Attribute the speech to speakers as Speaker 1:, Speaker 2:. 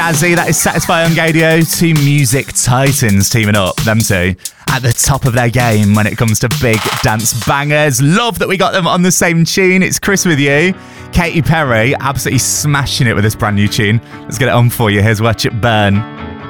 Speaker 1: Azzy, that is Satisfy on Radio. Two music titans teaming up, them two, at the top of their game when it comes to big dance bangers. Love that we got them on the same tune. It's Chris with you. Katy Perry absolutely smashing it with this brand new tune. Let's get it on for you. Here's Watch It Burn.